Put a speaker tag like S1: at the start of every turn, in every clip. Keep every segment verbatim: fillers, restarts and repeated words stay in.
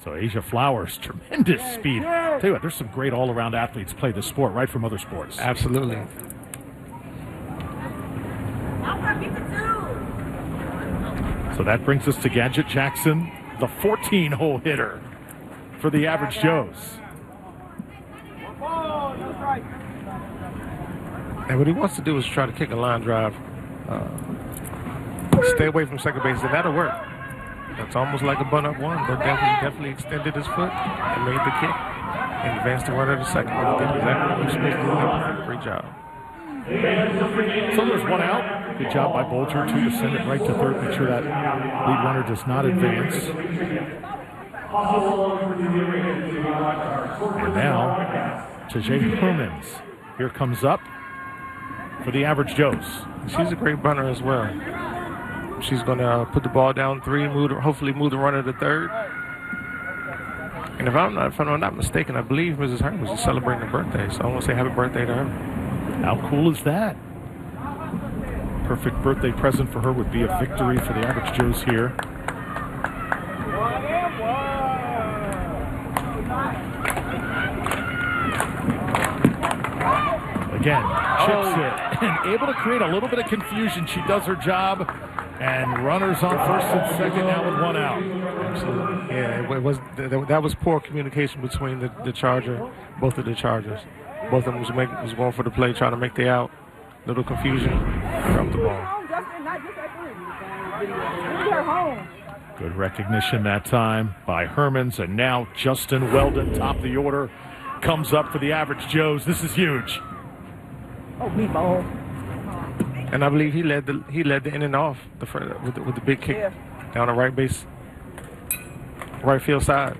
S1: So Asia Flowers, tremendous speed. Tell you what, there's some great all-around athletes play this sport right from other sports.
S2: Absolutely.
S1: So that brings us to Gadget Jackson, the fourteen-hole hitter for the Average Joes.
S2: And what he wants to do is try to kick a line drive. Uh, stay away from second base, and that'll work. That's almost like a bunt-up one, but definitely, definitely extended his foot and made the kick and advanced the runner to second. He did exactly what he was supposed to do. Great job.
S1: So there's one out. Good job by Bolger to send it right to third. Make sure that lead runner does not advance. And now to Jay Hermans. Here comes up for the Average Joes.
S2: She's a great bunter as well. She's going to put the ball down three, move the, hopefully move the runner to third. And if I'm not, if I'm not mistaken, I believe Missus Herman was just celebrating her birthday, so I want to say happy birthday to her.
S1: How cool is that? Perfect birthday present for her would be a victory for the Average Joes here. Again, chips it and able to create a little bit of confusion. She does her job, and runners on first and second now with one out.
S2: Absolutely. Yeah, it was that was poor communication between the, the Charger, both of the Chargers. Both of them was, make, was going for the play, trying to make the out. Little confusion. Dropped the ball.
S1: Good recognition that time by Hermans, and now Justin Weldon, top of the order, comes up for the Average Joes. This is huge.
S3: Oh, meatball.
S2: And I believe he led the he led the in and off the with the, with the big kick yeah. down the right base, right field side.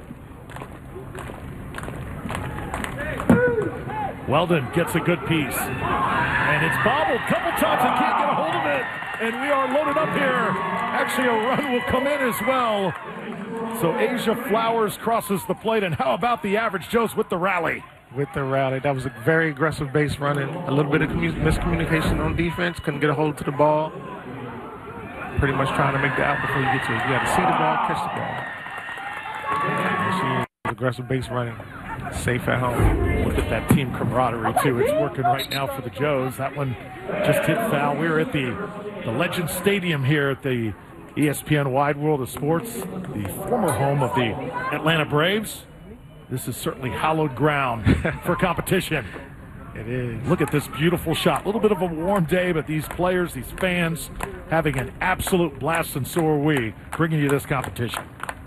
S1: Weldon gets a good piece, and it's bobbled a couple times and can't get a hold of it. And we are loaded up here. Actually, a run will come in as well. So Asia Flowers crosses the plate, and how about the Average Joes with the rally?
S2: With the rally. That was a very aggressive base running. A little bit of miscommunication on defense. Couldn't get a hold to the ball. Pretty much trying to make the out before you get to it. You got to see the ball, catch the ball. And she is aggressive base running. Safe at home.
S1: Look at that team camaraderie, too. It's working right now for the Joes. That one just hit foul. We're at the, the Legend Stadium here at the E S P N Wide World of Sports, the former home of the Atlanta Braves. This is certainly hallowed ground for competition.
S2: It is.
S1: Look at this beautiful shot. A little bit of a warm day, but these players, these fans, having an absolute blast, and so are we, bringing you this competition.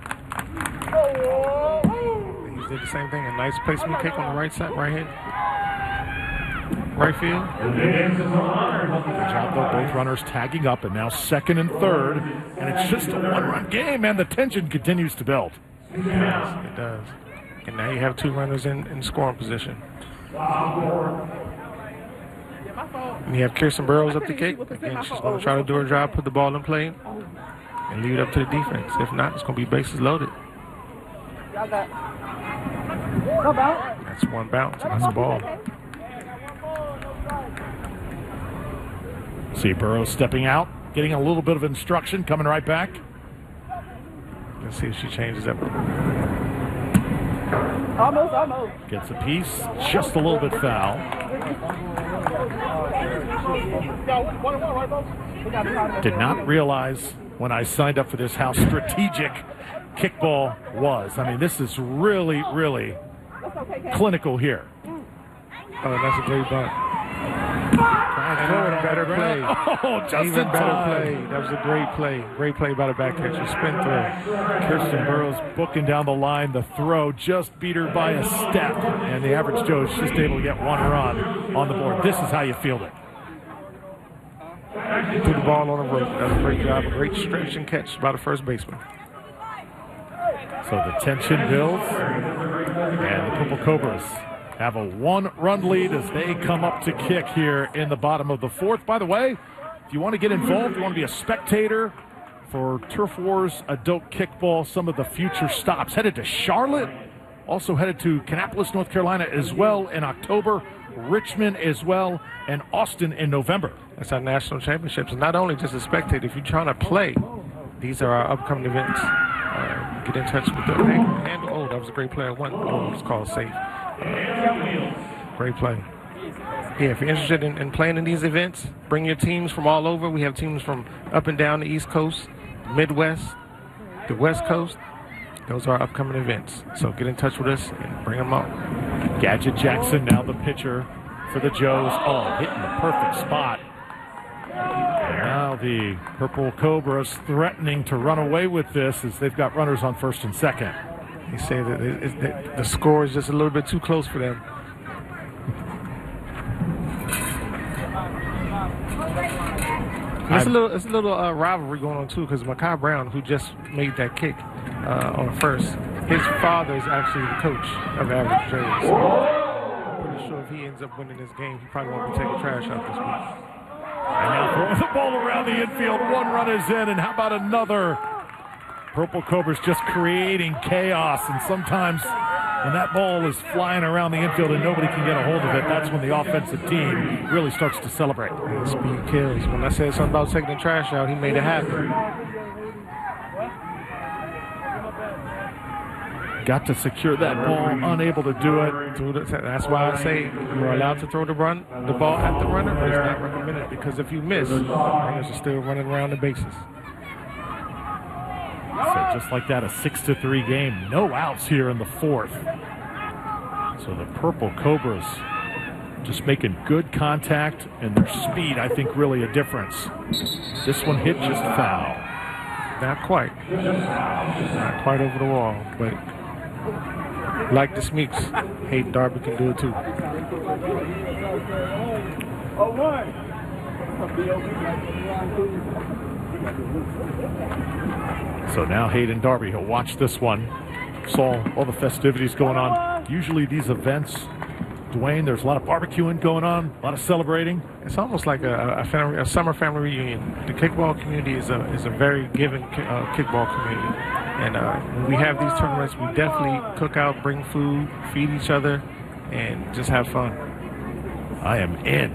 S2: He did the same thing. A nice placement kick on the right side, right hand, right field.
S1: Good job, though. Both runners tagging up, and now second and third. And it's just a one-run game, and the tension continues to build.
S2: It does. It does. And now you have two runners in, in scoring position. And you have Kirsten Burrows up the kick. Again, she's going to try to do her job, put the ball in play, and leave it up to the defense. If not, it's going to be bases loaded. That's one bounce, and that's a ball.
S1: See Burrows stepping out, getting a little bit of instruction, coming right back.
S2: Let's see if she changes up.
S3: Almost, almost.
S1: Gets a piece, just a little bit foul. Did not realize when I signed up for this how strategic kickball was. I mean, this is really, really clinical here.
S2: Oh, that's a great bunt.
S1: And better play. Oh, just
S2: Even
S1: in
S2: better
S1: time.
S2: play. That was a great play. Great play by the back catcher. Spin throw.
S1: Kirsten Burrows booking down the line. The throw just beat her by a step. And the Average Joe is just able to get one run on the board. This is how you field it.
S2: Threw the ball on the rope. That was a great job. A great stretch and catch by the first baseman.
S1: So the tension builds. And the Purple Cobras have a one-run lead as they come up to kick here in the bottom of the fourth. By the way, if you want to get involved, you want to be a spectator for Turf Wars Adult Kickball, some of the future stops. Headed to Charlotte, also headed to Kannapolis, North Carolina as well in October, Richmond as well, and Austin in November.
S2: That's our national championships. And not only just a spectator, if you're trying to play, these are our upcoming events. uh, get in touch with the handle. Oh, that was a great play. One oh, it's called safe. Uh, great play. Yeah, if you're interested in, in playing in these events, bring your teams from all over. We have teams from up and down the East Coast, Midwest, the West Coast. Those are our upcoming events. So get in touch with us and bring them up.
S1: Gadget Jackson, now the pitcher for the Joes. Oh, hitting the perfect spot. And now the Purple Cobras threatening to run away with this as they've got runners on first and second.
S2: They say that, it, it, that the score is just a little bit too close for them. It's a little, it's a little uh, rivalry going on too, because Makai Brown, who just made that kick uh, on first, his father is actually the coach of Average Jays. So I'm pretty sure if he ends up winning this game, he probably won't be taking trash out this week.
S1: And now throwing the ball around the infield. One run is in, and how about another? Purple Cobras just creating chaos, and sometimes when that ball is flying around the infield and nobody can get a hold of it, that's when the offensive team really starts to celebrate.
S2: And speed kills. When I said something about taking the trash out, he made it happen.
S1: Got to secure that ball, unable to do it.
S2: That's why I say you're allowed to throw the run, the ball at the runner, but it's not recommended, because if you miss, runners are still running around the bases.
S1: So just like that, a six to three game. No outs here in the fourth. So the Purple Cobras just making good contact, and their speed, I think, really a difference. This one hit just foul.
S2: Not quite. Not quite over the wall, but like the Smeeks, Hayden Darby can do it too.
S1: So now Hayden Darby, he'll watch this one. Saw all the festivities going on. Usually these events, Dwayne, there's a lot of barbecuing going on, a lot of celebrating.
S2: It's almost like a, a, family, a summer family reunion. The kickball community is a is a very giving uh, kickball community. And uh, when we have these tournaments, we definitely cook out, bring food, feed each other, and just have fun.
S1: I am in.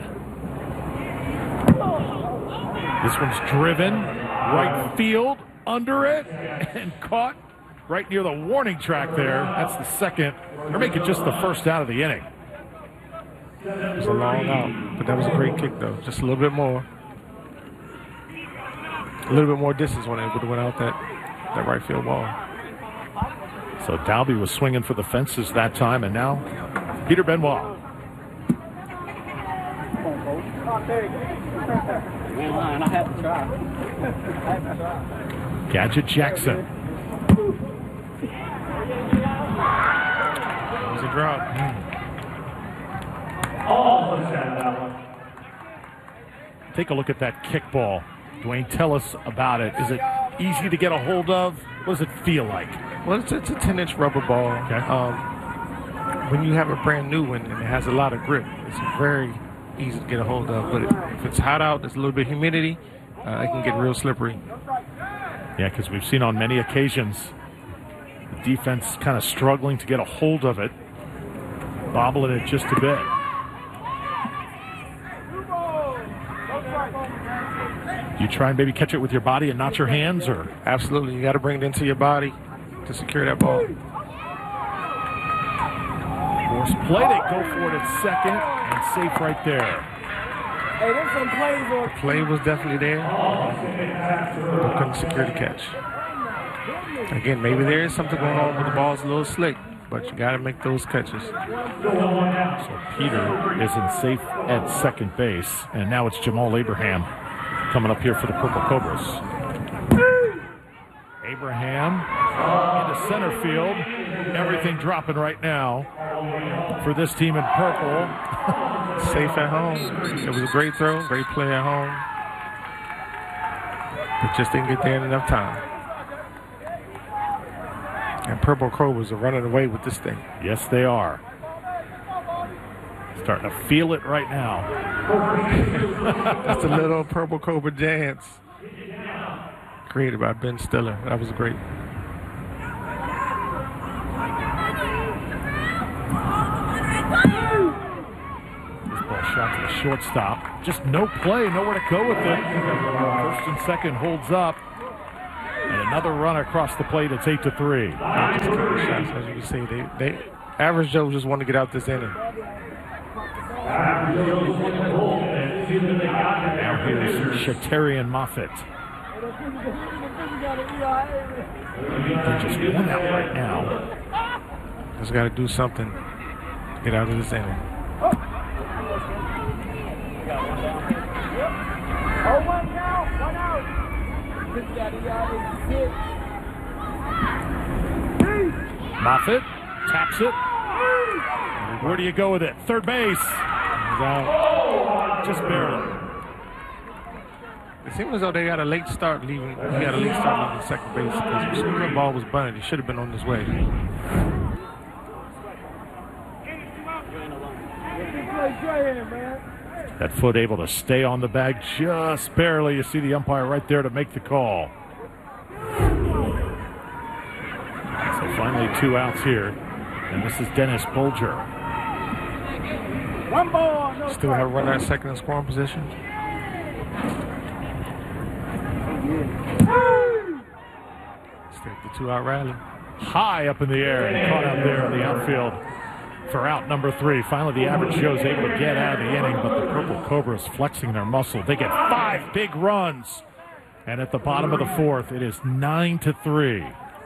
S1: This one's driven, right field, under it, and caught right near the warning track there. That's the second. They're making just the first out of the inning.
S2: It was a long out, but that was a great kick, though. Just a little bit more. A little bit more distance when it would have went out that, that right field wall.
S1: So Dalby was swinging for the fences that time, and now Peter Benoit. Gadget Jackson.
S2: That was a drop. Mm.
S1: Take a look at that kickball. Dwayne, tell us about it. Is it easy to get a hold of? What does it feel like?
S2: Well, it's, it's a ten inch rubber ball.
S1: Okay.
S2: Um, when you have a brand new one and it has a lot of grip, it's very easy to get a hold of. But if it's hot out, there's a little bit of humidity, uh, it can get real slippery.
S1: Yeah, because we've seen on many occasions the defense kind of struggling to get a hold of it, bobbling it just a bit. You try and maybe catch it with your body and not your hands, or?
S2: Absolutely, you got to bring it into your body to secure that ball.
S1: Force play, they go for it at second, and safe right there.
S3: Hey, there's some plays on.
S2: The play was definitely there, but couldn't secure the catch. Again, maybe there is something going on with the ball's a little slick, but you got to make those catches.
S1: So Peter is in safe at second base, and now it's Jamal Abraham coming up here for the Purple Cobras. Abraham into center field. Everything dropping right now for this team in purple.
S2: Safe at home. It was a great throw, great play at home. But just didn't get there in enough time. And Purple Cobras are running away with this thing.
S1: Yes, they are. Starting to feel it right now.
S2: That's a little Purple Cobra dance created by Ben Stiller. That was great.
S1: This ball shot to the shortstop. Just no play, nowhere to go with it. First and second holds up. And Another run across the plate. It's eight to three.
S2: Just keep the shots, as you can see. They, they, average Joe just want to get out this inning.
S1: Now here's Shatarian Moffitt. They just won out right now.
S2: Just got to do something to get out of this inning.
S3: Oh, one out, one out.
S1: Moffitt taps it. Where do you go with it? Third base. He's out. Just barely.
S2: It seems as though they got a late start leaving. He got a late start leaving second base because as soon as the ball was bunted, he should have been on his way.
S1: That foot able to stay on the bag just barely. You see the umpire right there to make the call. So finally two outs here. And this is Dennis Bulger.
S3: One ball, no
S2: Still have a runner at second in scoring position. Still the two-out rally.
S1: High up in the air and caught out there in the outfield for out number three. Finally, the average Joe's able to get out of the inning, but the Purple Cobras flexing their muscle. They get five big runs. And at the bottom of the fourth, it is nine to three.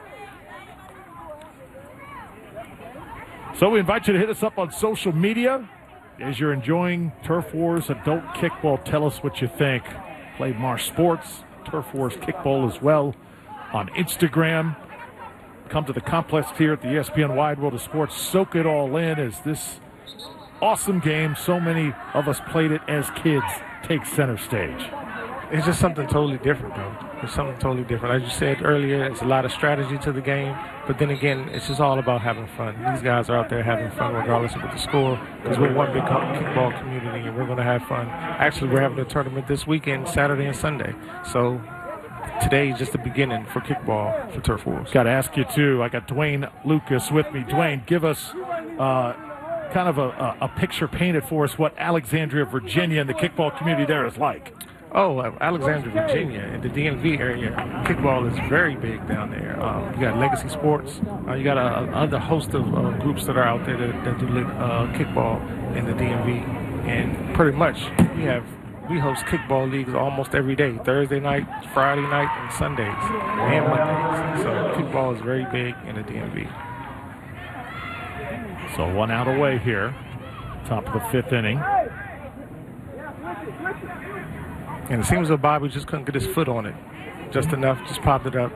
S1: So we invite you to hit us up on social media. As you're enjoying Turf Wars Adult Kickball, tell us what you think. Play Marsh Sports, Turf Wars Kickball as well on Instagram. Come to the complex here at the E S P N Wide World of Sports. Soak it all in as this awesome game, so many of us played it as kids, takes center stage.
S2: It's just something totally different, though. It's something totally different. As you said earlier, it's a lot of strategy to the game. But then again, it's just all about having fun. These guys are out there having fun regardless of what the score. Because we're one big kickball community and we're going to have fun. Actually, we're having a tournament this weekend, Saturday and Sunday. So today is just the beginning for kickball for Turf Wars.
S1: Got to ask you, too. I got Dwayne Lucas with me. Dwayne, give us uh, kind of a, a, a picture painted for us what Alexandria, Virginia, and the kickball community there is like.
S2: Oh, uh, Alexandria, Virginia, and the D M V area, kickball is very big down there. Um, you got Legacy Sports. Uh, you got a, a other host of uh, groups that are out there that, that do uh, kickball in the D M V. And pretty much we have we host kickball leagues almost every day, Thursday night, Friday night, and Sundays, and Mondays. So kickball is very big in the D M V.
S1: So one out away here, top of the fifth inning.
S2: And it seems as though Bobby just couldn't get his foot on it. Just enough, just popped it up.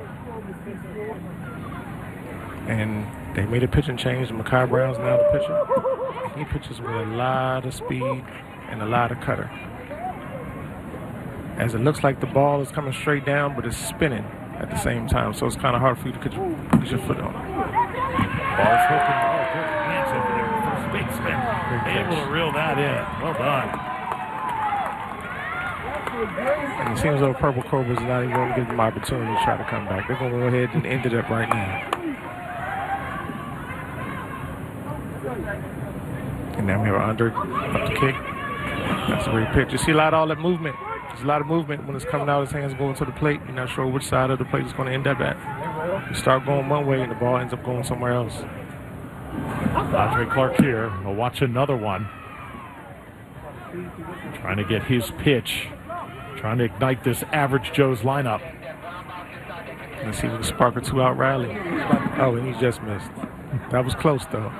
S2: And they made a pitching change. Makai Brown's now the pitcher. And he pitches with a lot of speed and a lot of cutter. As it looks like the ball is coming straight down, but it's spinning at the same time. So it's kind of hard for you to get your, get your foot on it.
S1: Ball's hooking. Oh, good hands over there. First baseman able to reel that in. Well done.
S2: And it seems as though Purple Cobras is not even going to give them opportunity to try to come back. They're going to go ahead and end it up right now. And now we have Andre up to kick. That's a great pitch. You see a lot of all that movement. There's a lot of movement when it's coming out of his hands going to the plate. You're not sure which side of the plate it's going to end up at. You start going one way and the ball ends up going somewhere else.
S1: Andre Clark here. We'll watch another one. Trying to get his pitch. Trying to ignite this average Joe's lineup.
S2: Let's see if we can spark a two-out rally. Oh, and he just missed. That was close, though.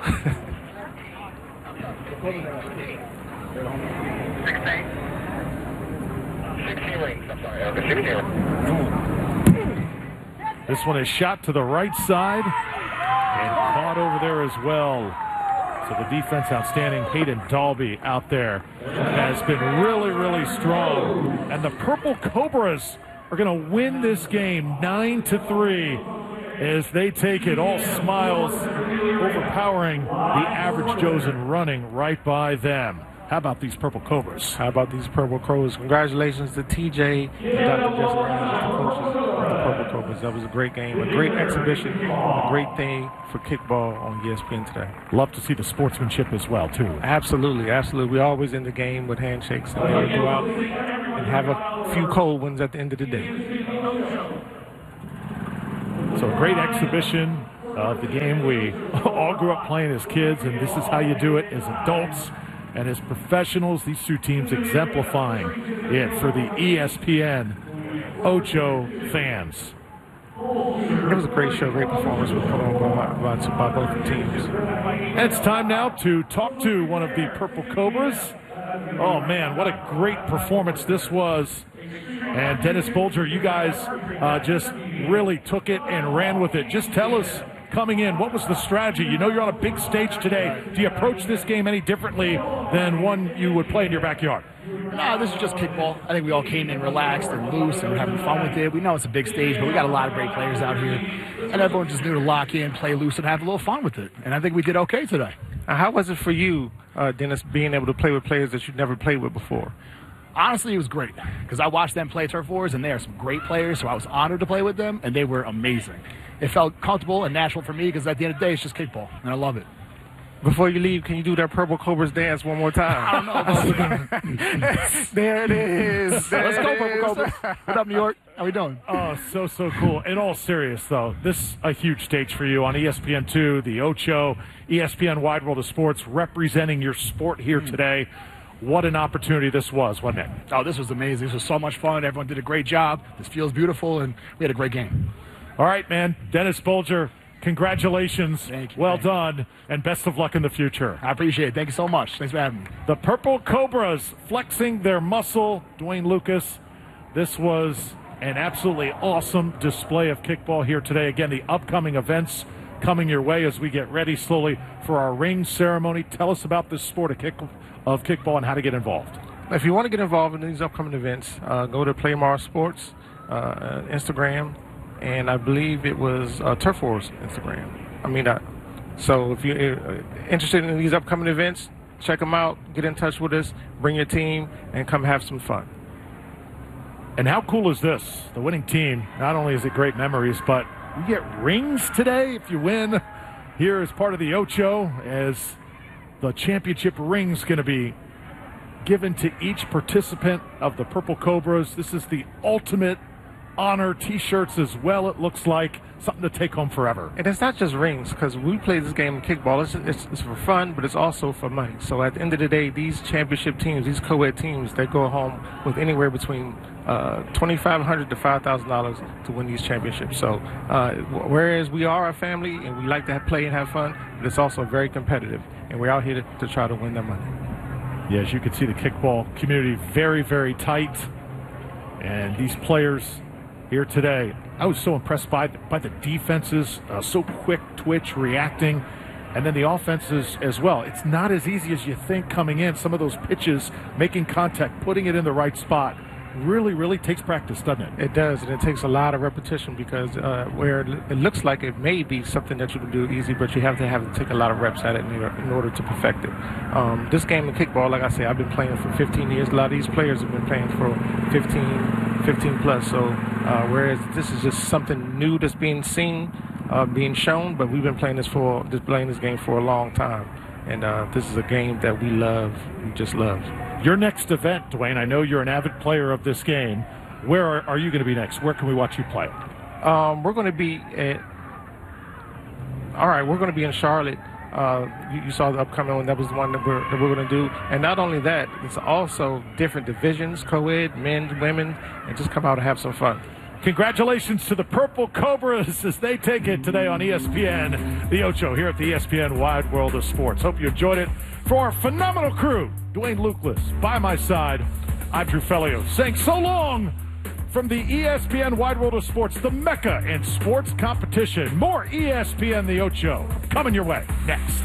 S1: This one is shot to the right side and caught over there as well. So the defense outstanding. Hayden Dalby out there has been really, really strong. And the Purple Cobras are going to win this game nine to three as they take it. All smiles, overpowering the average Joes and running right by them. How about these Purple Cobras?
S2: How about these Purple Cobras? Congratulations to T J and Doctor Jesse Ryan, the coaches of the Purple Cobras. That was a great game, a great exhibition, a great thing for kickball on E S P N today.
S1: Love to see the sportsmanship as well, too.
S2: Absolutely, absolutely. We always end the game with handshakes and then we go out and have a few cold ones at the end of the day.
S1: So a great exhibition of the game we all grew up playing as kids, and this is how you do it as adults and as professionals. These two teams exemplifying it for the E S P N Ocho fans.
S2: It was a great show, great performance with put on by, by, by both teams.
S1: And it's time now to talk to one of the Purple Cobras. Oh, man, what a great performance this was. And Dennis Bulger, you guys uh, just really took it and ran with it. Just tell us, coming in, what was the strategy? You know you're on a big stage today. Do you approach this game any differently than one you would play in your backyard?
S4: No, this is just kickball. I think we all came in relaxed and loose and we're having fun with it. We know it's a big stage, but we got a lot of great players out here. And everyone just knew to lock in, play loose, and have a little fun with it. And I think we did okay today.
S2: Now, how was it for you, uh, Dennis, being able to play with players that you've never played with before?
S4: Honestly, it was great because I watched them play Turf Wars, and they are some great players, so I was honored to play with them, and they were amazing. It felt comfortable and natural for me because at the end of the day, it's just kickball, and I love it.
S2: Before you leave, can you do that Purple Cobras dance one more time?
S4: I don't know.
S2: There it is. There
S4: Let's
S2: it
S4: go,
S2: is.
S4: Purple Cobras. What up, New York? How we doing?
S1: Oh, so, so cool. In all serious, though, this is a huge stage for you on E S P N two, the Ocho, E S P N Wide World of Sports, representing your sport here today. What an opportunity this was, wasn't it?
S4: Oh, this was amazing. This was so much fun. Everyone did a great job. This feels beautiful, and we had a great game.
S1: All right, man. Dennis Bulger, congratulations.
S4: Thank you.
S1: Well
S4: Thank you.
S1: done, and best of luck in the future.
S4: I appreciate it. Thank you so much. Thanks for having me.
S1: The Purple Cobras flexing their muscle. Dwayne Lucas, this was an absolutely awesome display of kickball here today. Again, the upcoming events coming your way as we get ready slowly for our ring ceremony. Tell us about this sport of, kick, of kickball and how to get involved.
S2: If you want to get involved in these upcoming events, uh, go to Playmar Sports, uh, Instagram, and I believe it was uh, Turf Wars Instagram. I mean, uh, so if you're uh, interested in these upcoming events, check them out, get in touch with us, bring your team, and come have some fun.
S1: And how cool is this? The winning team, not only is it great memories, but you get rings today if you win here as part of the Ocho, as the championship ring's going to be given to each participant of the Purple Cobras. This is the ultimate honor. T-shirts as well, it looks like. Something to take home forever.
S2: And it's not just rings, because we play this game of kickball. It's, it's, it's for fun, but it's also for money. So at the end of the day, these championship teams, these co-ed teams, they go home with anywhere between uh, twenty-five hundred dollars to five thousand dollars to win these championships. So uh, whereas we are a family and we like to have, play and have fun, but it's also very competitive. And we're out here to, to try to win the money.
S1: Yeah, as you can see, the kickball community very, very tight. And these players here today, I was so impressed by, by the defenses, uh, so quick twitch, reacting, and then the offenses as well. It's not as easy as you think coming in. Some of those pitches, making contact, putting it in the right spot, really, really takes practice, doesn't it?
S2: It does, and it takes a lot of repetition because uh, where it looks like it may be something that you can do easy, but you have to have to take a lot of reps at it in order, in order to perfect it. Um, this game of kickball, like I say, I've been playing for fifteen years. A lot of these players have been playing for fifteen, fifteen plus. So uh, whereas this is just something new that's being seen, uh, being shown, but we've been playing this for just playing this game for a long time, and uh, this is a game that we love, we just love.
S1: Your next event, Dwayne, I know you're an avid player of this game. Where are, are you going to be next? Where can we watch you play?
S2: Um, we're going to be at, all right, we're going to be in Charlotte. Uh, you, you saw the upcoming one. That was the one that we're, that we're going to do. And not only that, it's also different divisions, co-ed, men, women, and just come out and have some fun.
S1: Congratulations to the Purple Cobras as they take it today on E S P N, the Ocho, here at the E S P N Wide World of Sports. Hope you enjoyed it. For our phenomenal crew, Dwayne Lucas, by my side, I'm Drew Fellio, saying so long from the E S P N Wide World of Sports, the Mecca in sports competition. More E S P N the Ocho coming your way next.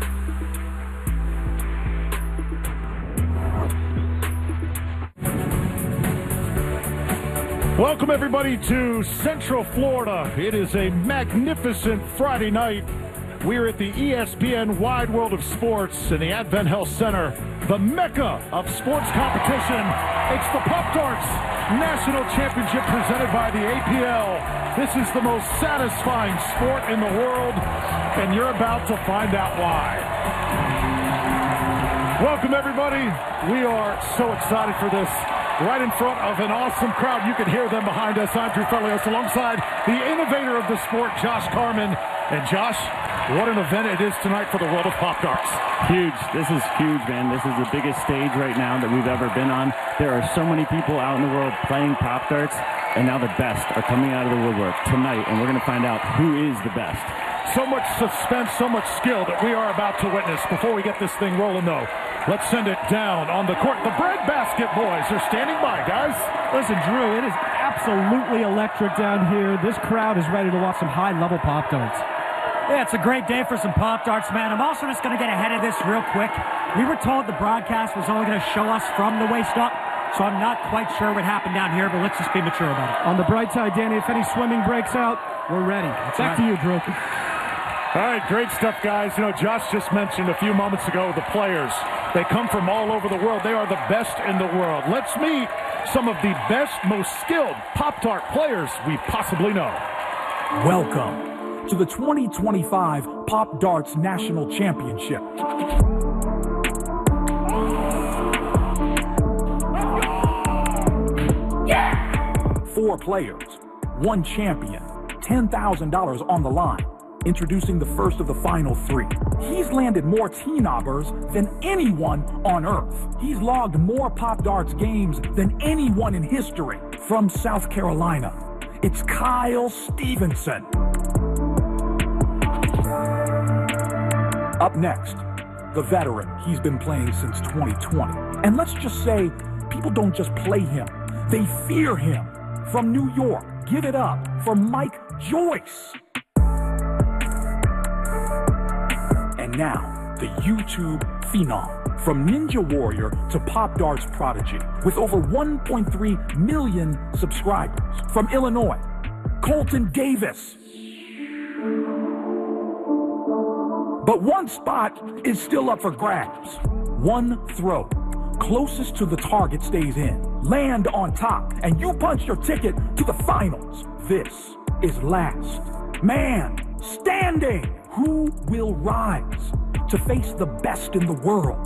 S1: Welcome, everybody, to Central Florida. It is a magnificent Friday night. We're at the E S P N Wide World of Sports in the Advent Health Center, the Mecca of sports competition. It's the Pop Darts National Championship presented by the A P L. This is the most satisfying sport in the world, and you're about to find out why. Welcome, everybody. We are so excited for this. right in front of an awesome crowd. You can hear them behind us. I'm Drew Felios alongside the innovator of the sport, Josh Carman. And Josh, what an event it is tonight for the world of Pop-Tarts.
S5: Huge. This is huge, man. This is the biggest stage right now that we've ever been on. There are so many people out in the world playing Pop-Tarts, and now the best are coming out of the woodwork tonight, and we're going to find out who is the best.
S1: So much suspense, so much skill that we are about to witness. Before we get this thing rolling, though, let's send it down on the court. The breadbasket boys are standing by, guys.
S6: Listen, Drew, it is absolutely electric down here. This crowd is ready to watch some high-level Pop-Tarts.
S7: Yeah, it's a great day for some Pop-Tarts, man. I'm also just going to get ahead of this real quick. We were told the broadcast was only going to show us from the waist up, so I'm not quite sure what happened down here, but let's just be mature about it.
S6: On the bright side, Danny, if any swimming breaks out, we're ready.
S7: That's
S6: Back
S7: right.
S6: to you, Drew.
S1: All right, great stuff, guys. You know, Josh just mentioned a few moments ago the players. They come from all over the world. They are the best in the world. Let's meet some of the best, most skilled Pop-Tart players we possibly know.
S8: Welcome to the twenty twenty-five Pop Darts National Championship. Four players, one champion, ten thousand dollars on the line. Introducing the first of the final three. He's landed more T-Knobbers than anyone on Earth. He's logged more Pop Darts games than anyone in history. From South Carolina, it's Kyle Stevenson. Up next, the veteran. He's been playing since twenty twenty. And let's just say, people don't just play him, they fear him. From New York, give it up for Mike Joyce. And now, the YouTube phenom. From Ninja Warrior to Pop Darts prodigy. With over one point three million subscribers. From Illinois, Colton Davis. But one spot is still up for grabs. One throw. Closest to the target stays in. Land on top, and you punch your ticket to the finals. This is last man standing. Who will rise to face the best in the world?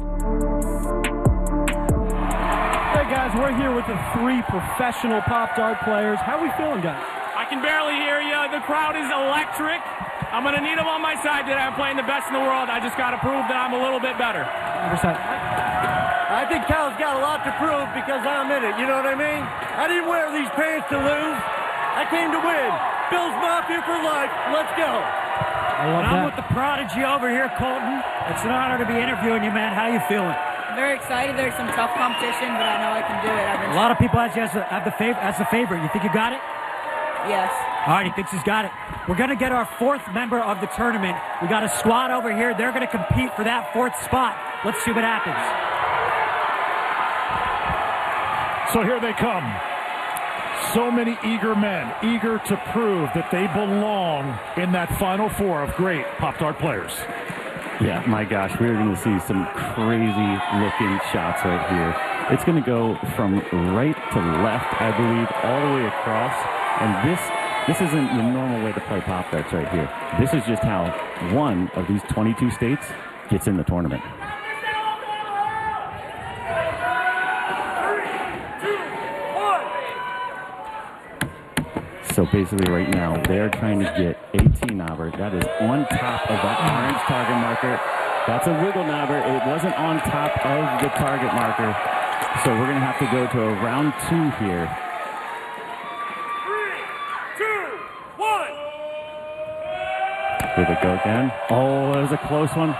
S6: Hey, guys, we're here with the three professional Pop-Tart players. How are we feeling, guys?
S9: I can barely hear you. The crowd is electric. I'm going to need them on my side today. I'm playing the best in the world. I just got to prove that I'm a little bit better.
S6: one hundred percent.
S10: I think Cal's got a lot to prove because I'm in it. You know what I mean? I didn't wear these pants to lose. I came to win. Bill's Mafia for life. Let's go.
S6: I love
S7: And I'm
S6: that.
S7: with the prodigy over here, Colton. It's an honor to be interviewing you, man. How you feeling?
S11: Very excited. There's some tough competition, but I know I can do it. I've been
S7: A lot of people have you as, a, have the fav- as the favorite. You think you got it?
S11: Yes.
S7: All right, he thinks he's got it. We're going to get our fourth member of the tournament. We got a squad over here. They're going to compete for that fourth spot. Let's see what happens.
S1: So here they come. So many eager men, eager to prove that they belong in that final four of great Pop-Tart players.
S5: Yeah, my gosh, we're going to see some crazy looking shots right here. It's going to go from right to left, I believe, all the way across. And this this isn't the normal way to play Pop-Tarts right here. This is just how one of these twenty-two states gets in the tournament. So basically right now, they're trying to get a T-Knobber that is on top of that orange target marker. That's a wiggle knobber. It wasn't on top of the target marker. So we're going to have to go to a round two here.
S9: Three, two, one.
S5: Here they go again. Oh, that was a close one.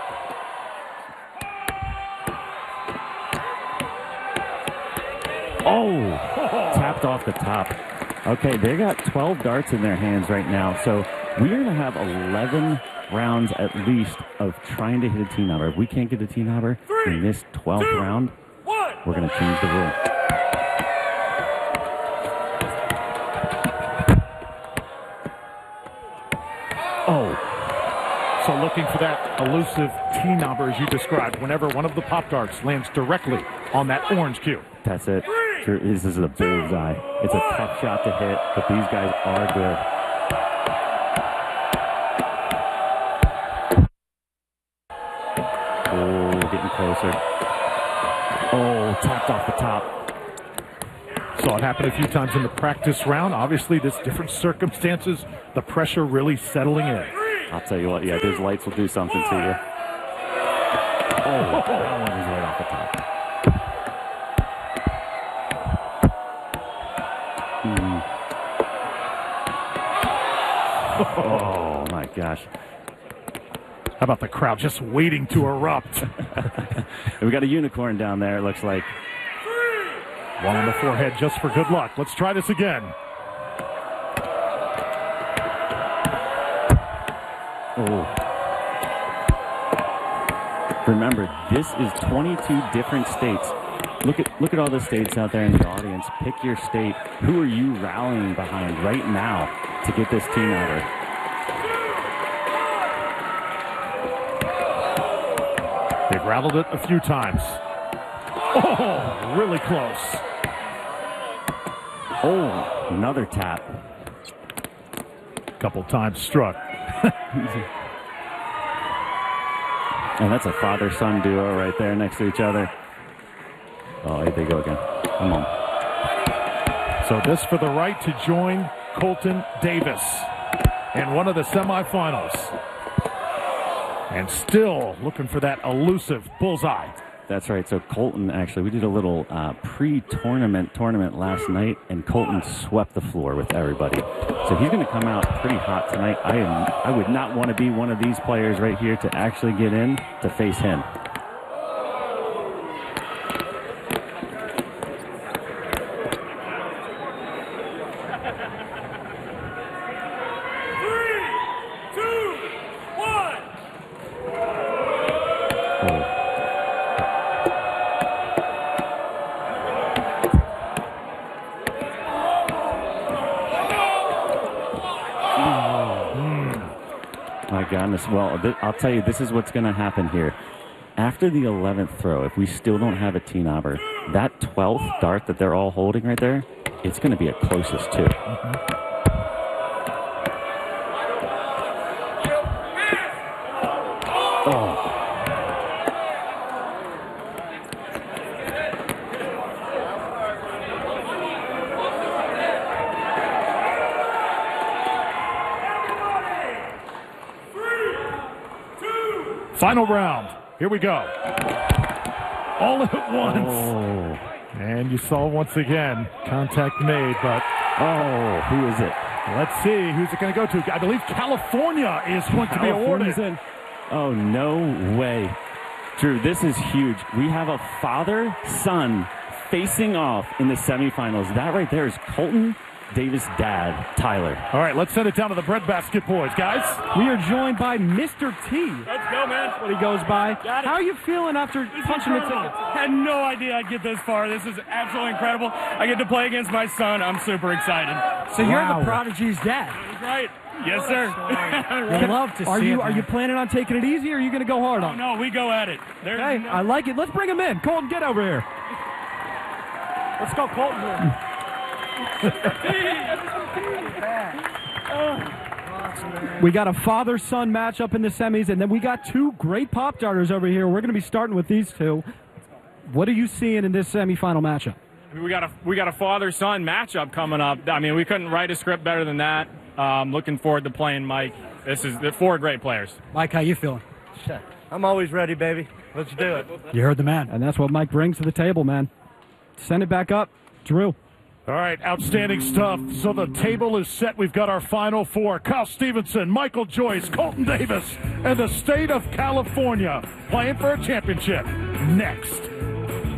S5: Oh, tapped off the top. Okay, they got twelve darts in their hands right now, so we're going to have eleven rounds at least of trying to hit a T-Knobber. If we can't get a T-Knobber in this twelfth
S9: two,
S5: round,
S9: one.
S5: we're going to change the rule.
S1: Oh, so looking for that elusive T-Knobber as you described, whenever one of the Pop-Tarts lands directly on that orange cue.
S5: That's it. This is a bullseye. It's a tough shot to hit, but these guys are good. Oh, getting closer. Oh, tapped off the top.
S1: Saw it happen a few times in the practice round. Obviously, this different circumstances, the pressure really settling in.
S5: I'll tell you what, yeah, those lights will do something to you. Oh, that one was right off the top. Hmm. Oh, my gosh.
S1: How about the crowd just waiting to erupt?
S5: We got a unicorn down there, it looks like.
S1: One on the forehead just for good luck. Let's try this again.
S5: Oh. Remember, this is twenty-two different states. Look at look at all the states out there in the audience. Pick your state. Who are you rallying behind right now to get this team out of?
S1: They've rattled it a few times. Oh, really close.
S5: Oh, another tap.
S1: Couple times struck.
S5: And that's a father-son duo right there next to each other. Oh, here they go again. Come on.
S1: So this for the right to join Colton Davis in one of the semifinals. And still looking for that elusive bullseye.
S5: That's right. So Colton, actually, we did a little uh, pre-tournament tournament last night, and Colton swept the floor with everybody. So he's going to come out pretty hot tonight. I am. I would not want to be one of these players right here to actually get in to face him. Well, th- I'll tell you, this is what's going to happen here. After the eleventh throw, if we still don't have a T-knobber, that twelfth dart that they're all holding right there, it's going to be a closest too. Mm-hmm. Oh.
S1: Final round. Here we go. All at once.
S5: Oh.
S1: And you saw once again contact made, but
S5: oh, who is it?
S1: Let's see who's it going to go to. I believe California is going to be awarded.
S5: In. Oh, no way. Drew, this is huge. We have a father-son facing off in the semifinals. That right there is Colton Davis' dad, Tyler.
S1: All right, let's send it down to the breadbasket boys, guys.
S6: We are joined by Mister T.
S9: Let's go, man.
S6: What he goes by. How are you feeling after
S9: this
S6: punching the ticket?
S9: I had no idea I'd get this far. This is absolutely incredible. I get to play against my son. I'm super excited.
S7: So you're
S6: wow.
S7: the Prodigy's dad.
S9: That's right. Yes, sir.
S7: I love to
S6: are
S7: see
S6: you,
S7: it.
S6: Are you planning on taking it easy, or are you going to go hard on it?
S9: No, we go at it. There's
S6: hey,
S9: no...
S6: I like it. Let's bring him in. Colton, get over here. Let's go, Colton. We got a father-son matchup in the semis, and then we got two great pop darters over here. We're going to be starting with these two. What are you seeing in this semifinal matchup?
S9: We got a we got a father-son matchup coming up. I mean, we couldn't write a script better than that. Um, looking forward to playing Mike. This is the four great players.
S7: Mike, how you feeling?
S10: I'm always ready, baby. Let's do it.
S7: You heard the man.
S6: And that's what Mike brings to the table, man. Send it back up. Drew.
S1: All right, outstanding stuff. So the table is set. We've got our final four. Kyle Stevenson, Michael Joyce, Colton Davis, and the state of California playing for a championship next.